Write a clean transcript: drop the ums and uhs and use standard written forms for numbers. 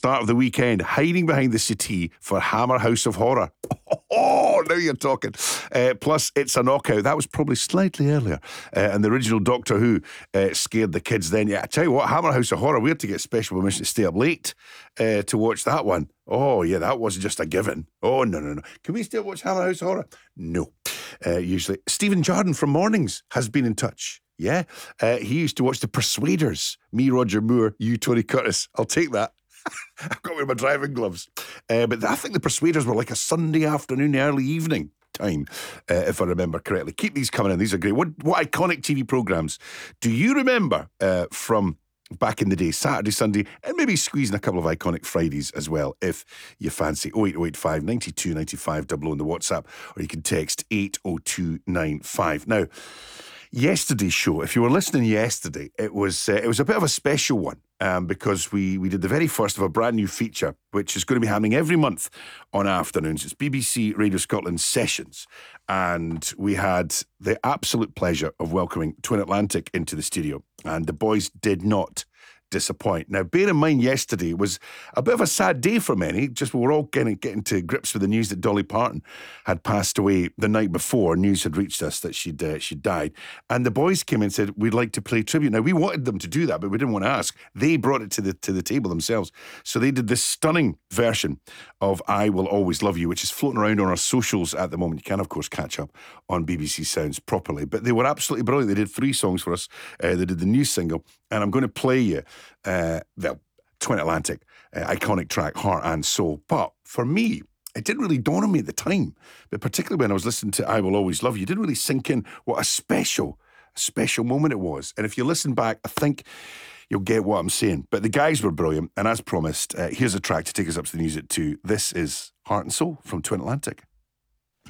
start of the weekend, hiding behind the settee for Hammer House of Horror. Oh, now you're talking. Plus, It's a Knockout. That was probably slightly earlier. And the original Doctor Who scared the kids then. Yeah, I tell you what, Hammer House of Horror, we had to get special permission to stay up late to watch that one. Oh, yeah, that wasn't just a given. Oh, no. Can we still watch Hammer House of Horror? No. Usually. Stephen Jardine from Mornings has been in touch. Yeah. He used to watch The Persuaders. Me, Roger Moore, you, Tony Curtis. I'll take that. I've got to wear my driving gloves. But I think The Persuaders were like a Sunday afternoon, early evening time, if I remember correctly. Keep these coming in. These are great. What iconic TV programmes do you remember from back in the day, Saturday, Sunday, and maybe squeezing a couple of iconic Fridays as well, if you fancy. 08085 92 95 00 on the WhatsApp, or you can text 80295. Now, yesterday's show, if you were listening yesterday, it was a bit of a special one because we did the very first of a brand new feature, which is going to be happening every month on afternoons. It's BBC Radio Scotland Sessions, and we had the absolute pleasure of welcoming Twin Atlantic into the studio, and the boys did not disappoint. Now, bear in mind, yesterday was a bit of a sad day for many. Just we were all getting to grips with the news that Dolly Parton had passed away the night before. News had reached us that she'd died. And the boys came in and said, we'd like to play tribute. Now, we wanted them to do that, but we didn't want to ask. They brought it to the table themselves. So they did this stunning version of I Will Always Love You, which is floating around on our socials at the moment. You can, of course, catch up on BBC Sounds properly. But they were absolutely brilliant. They did 3 songs for us. They did the new single. And I'm going to play you Twin Atlantic, iconic track, Heart and Soul. But for me, it didn't really dawn on me at the time, but particularly when I was listening to I Will Always Love You, it didn't really sink in what a special moment it was. And if you listen back, I think you'll get what I'm saying. But the guys were brilliant, and as promised, here's a track to take us up to the news at 2. This is Heart and Soul from Twin Atlantic.